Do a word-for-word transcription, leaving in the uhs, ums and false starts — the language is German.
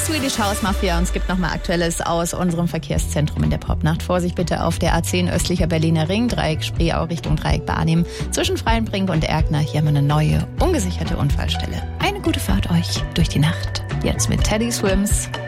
Swedish House Mafia und es gibt nochmal Aktuelles aus unserem Verkehrszentrum in der Popnacht. Vorsicht bitte auf der A zehn östlicher Berliner Ring, Dreieck Spreeau Richtung Dreieck Barnim. Zwischen Freienbrink und Erkner, hier haben wir eine neue, ungesicherte Unfallstelle. Eine gute Fahrt euch durch die Nacht. Jetzt mit Teddy Swims.